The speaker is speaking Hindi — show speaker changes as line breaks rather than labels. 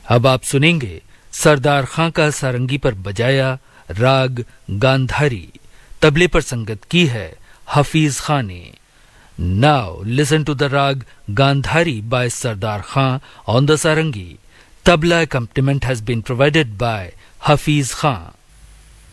अब आप सुनेंगे सरदार खां का सारंगी पर बजाया राग गांधारी, तबले पर संगत की है हफीज खां ने। नाउ लिसन टू द राग Gandhari bye Sardar Khan on the sarangi. Tabla accompaniment has been provided by Hafiz Khan.